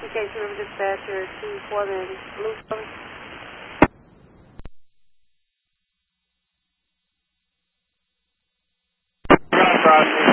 Communication Room Dispatcher, Chief Foreman, Blue Phone. Crossing.